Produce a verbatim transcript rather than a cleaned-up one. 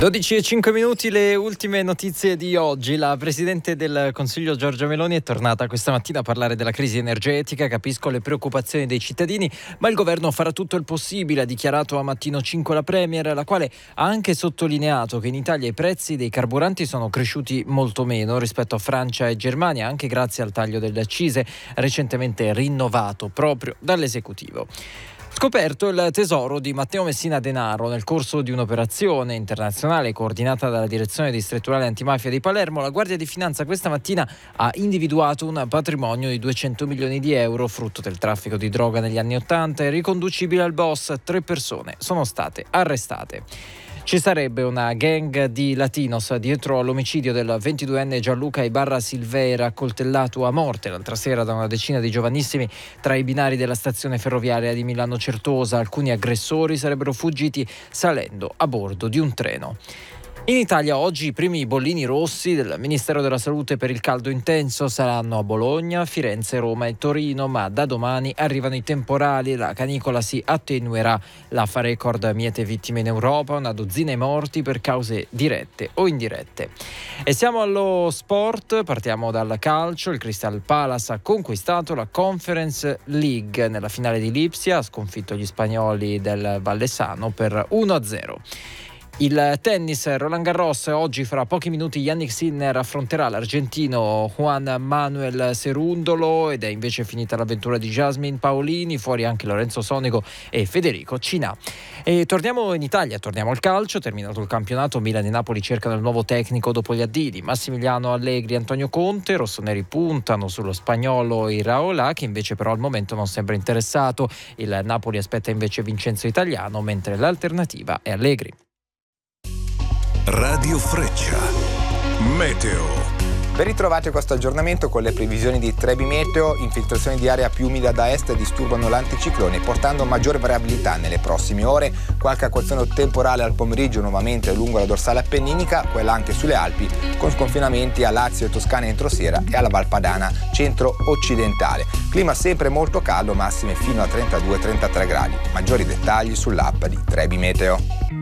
dodici e cinque minuti, le ultime notizie di oggi. La Presidente del Consiglio Giorgia Meloni è tornata questa mattina a parlare della crisi energetica. Capisco le preoccupazioni dei cittadini, ma il governo farà tutto il possibile, ha dichiarato a Mattino cinque la Premier, la quale ha anche sottolineato che in Italia i prezzi dei carburanti sono cresciuti molto meno rispetto a Francia e Germania, anche grazie al taglio delle accise recentemente rinnovato proprio dall'esecutivo. Scoperto il tesoro di Matteo Messina Denaro nel corso di un'operazione internazionale coordinata dalla Direzione Distrettuale Antimafia di Palermo. La Guardia di Finanza questa mattina ha individuato un patrimonio di duecento milioni di euro, frutto del traffico di droga negli anni ottanta e riconducibile al boss. Tre persone sono state arrestate. Ci sarebbe una gang di latinos dietro all'omicidio del ventiduenne Gianluca Ibarra Silveira, accoltellato a morte l'altra sera da una decina di giovanissimi tra i binari della stazione ferroviaria di Milano Certosa. Alcuni aggressori sarebbero fuggiti salendo a bordo di un treno. In Italia oggi i primi bollini rossi del Ministero della Salute per il caldo intenso saranno a Bologna, Firenze, Roma e Torino, ma da domani arrivano i temporali, la canicola si attenuerà. L'A F A record miete vittime in Europa, una dozzina i morti per cause dirette o indirette. E siamo allo sport, partiamo dal calcio. Il Crystal Palace ha conquistato la Conference League nella finale di Lipsia, ha sconfitto gli spagnoli del Vallesano per uno a zero. Il tennis, Roland Garros, oggi fra pochi minuti Jannik Sinner affronterà l'argentino Juan Manuel Cerundolo ed è invece finita l'avventura di Jasmine Paolini, fuori anche Lorenzo Sonego e Federico Cinà. E torniamo in Italia, torniamo al calcio. Terminato il campionato, Milan e Napoli cercano il nuovo tecnico dopo gli addii Massimiliano Allegri e Antonio Conte. Rossoneri puntano sullo spagnolo Iraola, che invece però al momento non sembra interessato. Il Napoli aspetta invece Vincenzo Italiano, mentre l'alternativa è Allegri. Radio Freccia Meteo. Ben ritrovati a questo aggiornamento con le previsioni di Trebi Meteo. Infiltrazioni di aria più umida da est disturbano l'anticiclone, portando maggiore variabilità nelle prossime ore. Qualche acquazzone temporale al pomeriggio nuovamente lungo la dorsale appenninica, quella anche sulle Alpi, con sconfinamenti a Lazio e Toscana entro sera e alla Valpadana centro-occidentale. Clima sempre molto caldo, massime fino a trentadue trentatré gradi. Maggiori dettagli sull'app di Trebi Meteo.